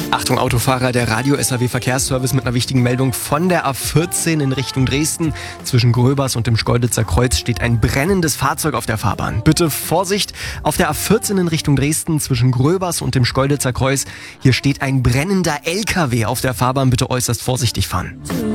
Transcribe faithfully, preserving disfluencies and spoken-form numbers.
Achtung Autofahrer, der Radio-S A W-Verkehrsservice mit einer wichtigen Meldung von der A vierzehn in Richtung Dresden. Zwischen Gröbers und dem Schkeuditzer Kreuz steht ein brennendes Fahrzeug auf der Fahrbahn. Bitte Vorsicht, auf der A vierzehn in Richtung Dresden zwischen Gröbers und dem Schkeuditzer Kreuz. Hier steht ein brennender L K W auf der Fahrbahn, bitte äußerst vorsichtig fahren.